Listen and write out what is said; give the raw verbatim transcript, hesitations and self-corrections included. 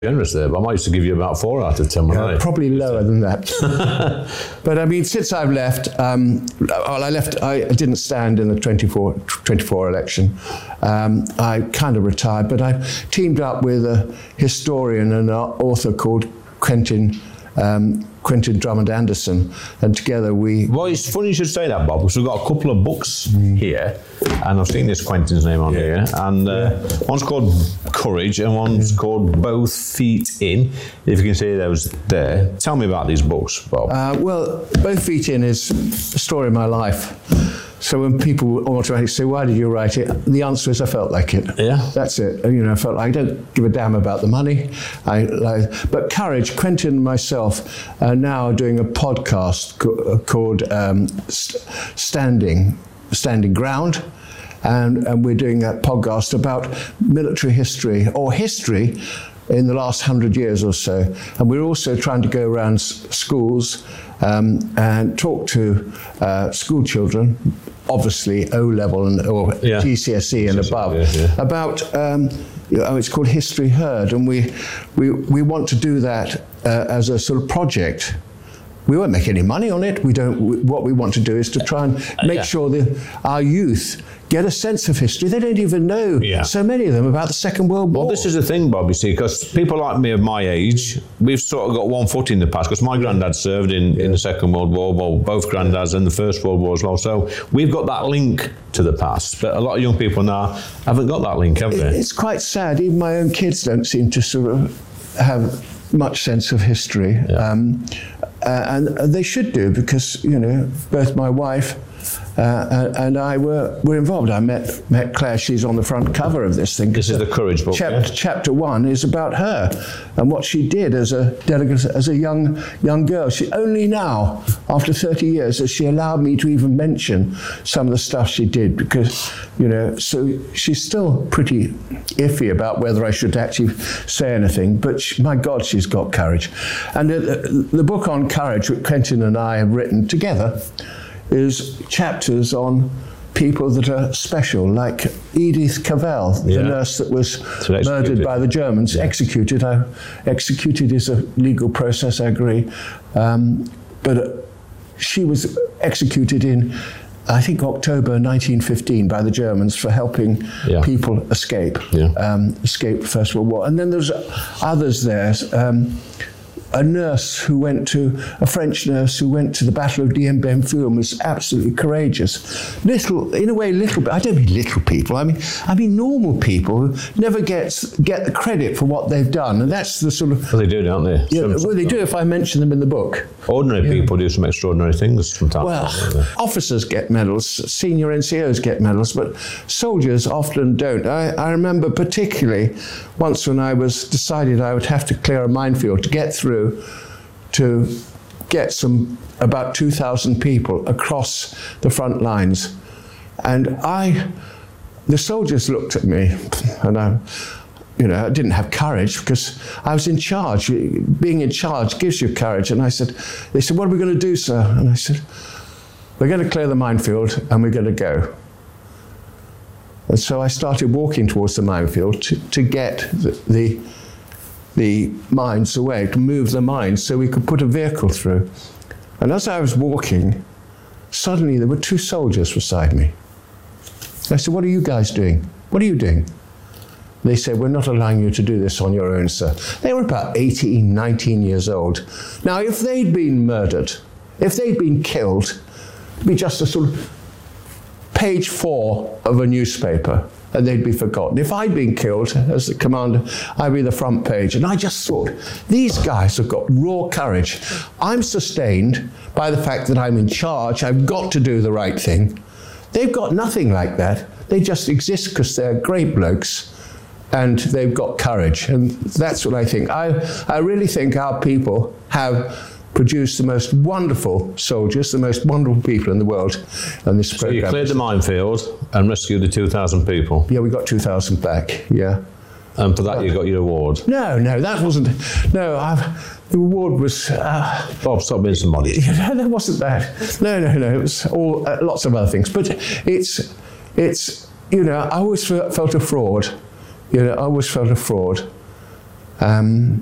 generous there, but I might used to give you about four out of ten. Yeah, probably lower than that. But I mean, since I've left, um, well, I left. I didn't stand in the twenty-four, twenty-four election. Um, I kind of retired, but I teamed up with a historian and an author called Quentin. Um, Quentin Drummond Anderson, and together we... Well, it's funny you should say that, Bob, because we've got a couple of books mm. here, and I've seen this Quentin's name on yeah. here, and uh, yeah. one's called Courage, and one's yeah. called Both Feet In, if you can see those there. Tell me about these books, Bob. Uh, well, Both Feet In is a story of my life. So when people automatically say, why did you write it? The answer is I felt like it. Yeah. That's it. You know, I felt like I don't give a damn about the money. I, like, but Courage, Quentin and myself are now doing a podcast co- called um, St- Standing, Standing Ground. And, and we're doing a podcast about military history or history in the last hundred years or so. And we're also trying to go around s- schools um, and talk to uh, school children, obviously O-level and or yeah. G C S E and above, yeah, yeah. about um, you know, it's called History Heard, and we we we want to do that uh, as a sort of project. We won't make any money on it. We don't. We, what we want to do is to try and make yeah. sure that our youth get a sense of history. They don't even know, yeah. so many of them, about the Second World War. Well, this is the thing, Bob, you see, because people like me of my age, we've sort of got one foot in the past, because my granddad served in, yeah. in the Second World War, well, both granddads in the First World War as well, so we've got that link to the past, but a lot of young people now haven't got that link, have they? It's quite sad. Even my own kids don't seem to sort of have much sense of history. Yeah. Um, uh, and they should do, because, you know, both my wife Uh, and I were, were involved. I met met Claire. She's on the front cover of this thing. This is the Courage book. Chap- yeah? Chapter one is about her and what she did as a delegate, as a young young girl. She only now, after thirty years, has she allowed me to even mention some of the stuff she did, because, you know, so she's still pretty iffy about whether I should actually say anything. But she, my God, she's got courage. And the, the book on courage, which Quentin and I have written together, is chapters on people that are special, like Edith Cavell, yeah. the nurse that was so murdered by the Germans, yeah. executed. I, executed is a legal process, I agree. Um, but uh, she was executed in, I think, October nineteen fifteen by the Germans for helping yeah. people escape, yeah. um, escape the First World War. And then there's others there. Um, A nurse who went to, a French nurse who went to the Battle of Dien Bien Phu and was absolutely courageous. Little, in a way, little, I don't mean little people, I mean, I mean normal people who never gets, get the credit for what they've done. And that's the sort of... Well, they do, don't they? Yeah, some, well, they do if I mention them in the book. Ordinary yeah. people do some extraordinary things from time well, to time. Well, officers get medals, senior N C Os get medals, but soldiers often don't. I, I remember particularly once when I was decided I would have to clear a minefield to get through to get some, about two thousand people across the front lines. And I, the soldiers looked at me, and I, you know, I didn't have courage because I was in charge. Being in charge gives you courage. And I said, they said, what are we going to do, sir? And I said, we're going to clear the minefield and we're going to go. And so I started walking towards the minefield to, to get the, the the mines away, to move the mines so we could put a vehicle through. And as I was walking, suddenly there were two soldiers beside me. I said, what are you guys doing? What are you doing? They said, we're not allowing you to do this on your own, sir. They were about eighteen, nineteen years old. Now, if they'd been murdered, if they'd been killed, it'd be just a sort of page four of a newspaper, and they'd be forgotten. If I'd been killed as the commander, I'd be the front page. And I just thought, these guys have got raw courage. I'm sustained by the fact that I'm in charge. I've got to do the right thing. They've got nothing like that. They just exist because they're great blokes and they've got courage. And that's what I think. I, I really think our people have produced the most wonderful soldiers, the most wonderful people in the world on this so program. You cleared the minefield and rescued the two thousand people? Yeah, we got two thousand back, yeah. And for that uh, you got your award? No, no, that wasn't, no, I've, the award was... Uh, Bob, stop being somebody. No, that wasn't that. No, no, no, it was all, uh, lots of other things. But it's, it's, you know, I always felt a fraud. You know, I always felt a fraud. Um,